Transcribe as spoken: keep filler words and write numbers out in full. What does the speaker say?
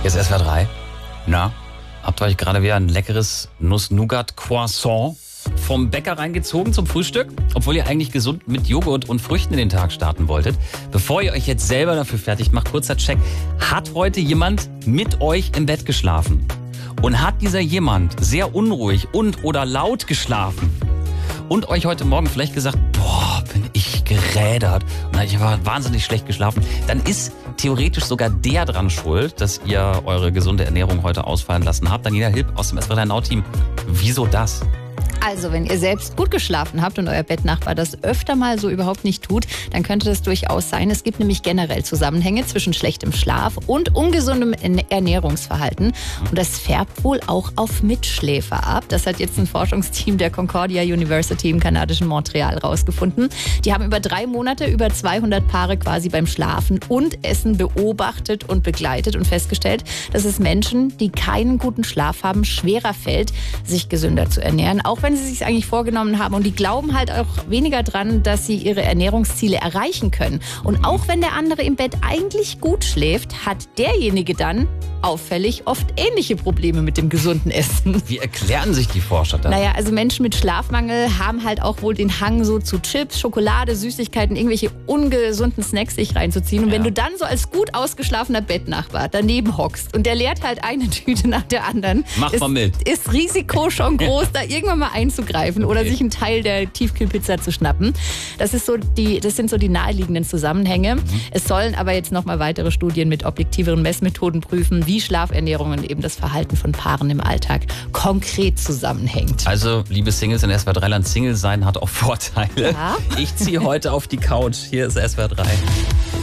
Hier ist S W R drei. Na, habt ihr euch gerade wieder ein leckeres Nuss-Nougat-Croissant vom Bäcker reingezogen zum Frühstück? Obwohl ihr eigentlich gesund mit Joghurt und Früchten in den Tag starten wolltet. Bevor ihr euch jetzt selber dafür fertig macht, kurzer Check. Hat heute jemand mit euch im Bett geschlafen? Und hat dieser jemand sehr unruhig und oder laut geschlafen? Und euch heute Morgen vielleicht gesagt, boah, bin ich gerädert und ich war wahnsinnig schlecht geschlafen, dann ist theoretisch sogar der dran schuld, dass ihr eure gesunde Ernährung heute ausfallen lassen habt. Daniela Hilb aus dem S W R drei Now-Team. Wieso das? Also, wenn ihr selbst gut geschlafen habt und euer Bettnachbar das öfter mal so überhaupt nicht tut, dann könnte das durchaus sein. Es gibt nämlich generell Zusammenhänge zwischen schlechtem Schlaf und ungesundem Ernährungsverhalten. Und das färbt wohl auch auf Mitschläfer ab. Das hat jetzt ein Forschungsteam der Concordia University im kanadischen Montreal rausgefunden. Die haben über drei Monate über zweihundert Paare quasi beim Schlafen und Essen beobachtet und begleitet und festgestellt, dass es Menschen, die keinen guten Schlaf haben, schwerer fällt, sich gesünder zu ernähren. Auch wenn sie sich eigentlich vorgenommen haben, und die glauben halt auch weniger dran, dass sie ihre Ernährungsziele erreichen können. Und auch wenn der andere im Bett eigentlich gut schläft, hat derjenige dann auffällig oft ähnliche Probleme mit dem gesunden Essen. Wie erklären sich die Forscher dann? Naja, also Menschen mit Schlafmangel haben halt auch wohl den Hang so zu Chips, Schokolade, Süßigkeiten, irgendwelche ungesunden Snacks sich reinzuziehen. Und ja. wenn du dann so als gut ausgeschlafener Bettnachbar daneben hockst und der leert halt eine Tüte nach der anderen, Mach ist, mal mit. ist Risiko schon groß, da irgendwann mal einzugreifen oder Okay. sich einen Teil der Tiefkühlpizza zu schnappen. Das ist so die, das sind so die naheliegenden Zusammenhänge. Mhm. Es sollen aber jetzt noch mal weitere Studien mit objektiveren Messmethoden prüfen, wie Schlafernährung und eben das Verhalten von Paaren im Alltag konkret zusammenhängt. Also, liebe Singles in S W R drei Land, Single sein hat auch Vorteile. Ja. Ich ziehe heute auf die Couch. Hier ist S W R drei.